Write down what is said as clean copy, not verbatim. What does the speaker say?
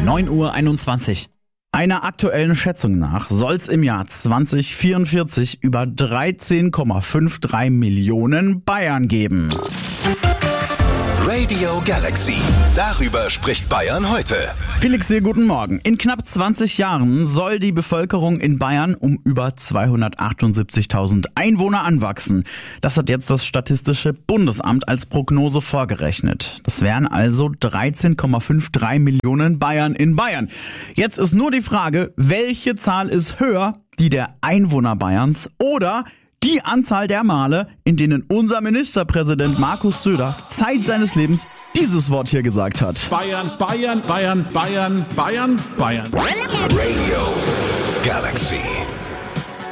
9:21 Uhr. Einer aktuellen Schätzung nach soll es im Jahr 2044 über 13,53 Millionen Bayern geben. Radio Galaxy. Darüber spricht Bayern heute. Felix hier, guten Morgen. In knapp 20 Jahren soll die Bevölkerung in Bayern um über 278.000 Einwohner anwachsen. Das hat jetzt das Statistische Bundesamt als Prognose vorgerechnet. Das wären also 13,53 Millionen Bayern in Bayern. Jetzt ist nur die Frage, welche Zahl ist höher, die der Einwohner Bayerns oder die Anzahl der Male, in denen unser Ministerpräsident Markus Söder Zeit seines Lebens dieses Wort hier gesagt hat. Bayern, Bayern, Bayern, Bayern, Bayern, Bayern. Radio Galaxy.